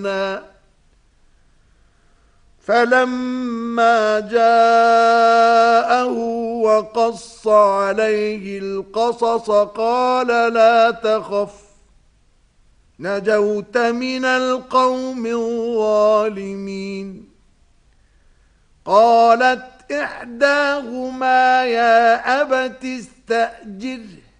فلما جاءه وقص عليه القصص قال لا تخف نجوت من القوم الظالمين. قالت إحداهما يا أبت استأجره